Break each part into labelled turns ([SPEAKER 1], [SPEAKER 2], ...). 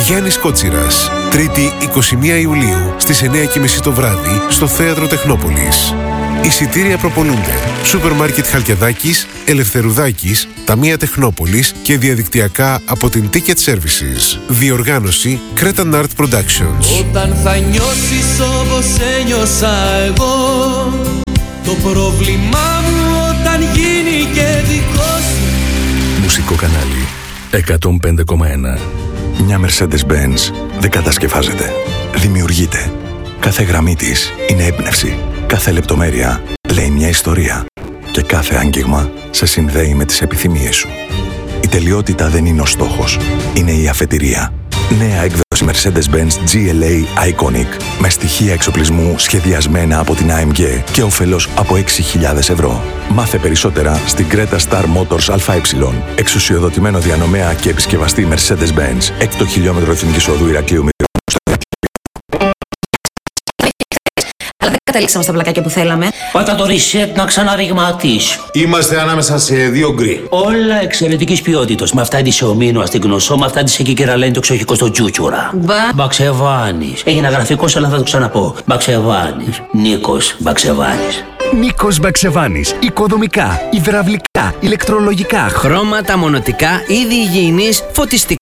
[SPEAKER 1] Γιάννης Κότσιρας. Τρίτη 21 Ιουλίου στις 9:30 το βράδυ στο Θέατρο Τεχνόπολης. Εισιτήρια προπολούνται. Σούπερ Μάρκετ Χαλκιαδάκης, Ελευθερουδάκης, Ταμεία Τεχνόπολης και διαδικτυακά από την Ticket Services. Διοργάνωση Cretan Art Productions.
[SPEAKER 2] Όταν θα νιώσεις όπως ένιωσα εγώ, το πρόβλημά μου όταν γίνει και δικό σου.
[SPEAKER 3] Μουσικό κανάλι 105,1. Μια Mercedes-Benz δεν κατασκευάζεται, δημιουργείται. Κάθε γραμμή της είναι έμπνευση. Κάθε λεπτομέρεια λέει μια ιστορία. Και κάθε άγγιγμα σε συνδέει με τις επιθυμίες σου. Η τελειότητα δεν είναι ο στόχος, είναι η αφετηρία. Νέα έκδοση Mercedes-Benz GLA Iconic με στοιχεία εξοπλισμού σχεδιασμένα από την AMG και όφελος από 6.000 ευρώ. Μάθε περισσότερα στην Creta Star Motors ΑΕ. Εξουσιοδοτημένο διανομέα και επισκευαστή Mercedes-Benz. 6 χιλιόμετρο εθνικής οδού Ηρακλείου.
[SPEAKER 4] Αλλά δεν καταλήξαμε στα πλακάκια που θέλαμε.
[SPEAKER 5] Πάτα το reset να ξαναριγματίσει.
[SPEAKER 6] Είμαστε ανάμεσα σε δύο γκρι.
[SPEAKER 5] Όλα εξαιρετικής ποιότητας. Με αυτά τη σε ομίνο στην γνωσό, με αυτά τη σε κικεραλένη το εξοχικό στο τσούτσουρα. Μπαξεβάνης. Έγινε γραφικός, αλλά θα το ξαναπώ. Μπαξεβάνης. Νίκος Μπαξεβάνης.
[SPEAKER 7] Νίκος Μπαξεβάνης. Οικοδομικά, υδραυλικά, ηλεκτρολογικά,
[SPEAKER 8] χρώματα, μονοτικά, είδη υγιεινής, φωτιστικά.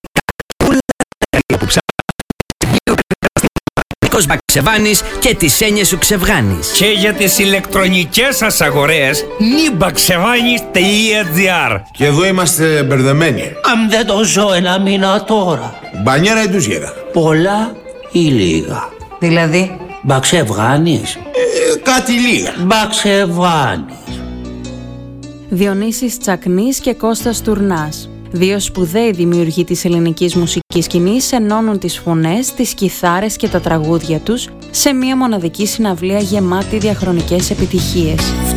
[SPEAKER 8] Νίκος Μπαξεβάνης και τις έννοιες σου ξεβγάνεις.
[SPEAKER 9] Και για τις ηλεκτρονικές σας αγορές nibaxevanis.gr.
[SPEAKER 6] Και εδώ είμαστε μπερδεμένοι.
[SPEAKER 5] Αν δεν το ζω ένα μήνα τώρα.
[SPEAKER 6] Μπανιέρα ή τουζιέρα.
[SPEAKER 5] Πολλά ή λίγα.
[SPEAKER 4] Δηλαδή
[SPEAKER 5] Μπαξεβάνης.
[SPEAKER 6] Κάτι λίγα.
[SPEAKER 5] Μπαξεβάνης.
[SPEAKER 10] Διονύσης Τσακνής και Κώστας Τουρνάς. Δύο σπουδαίοι δημιουργοί της ελληνικής μουσικής σκηνής ενώνουν τις φωνές, τις κιθάρες και τα τραγούδια τους σε μια μοναδική συναυλία γεμάτη διαχρονικές επιτυχίες.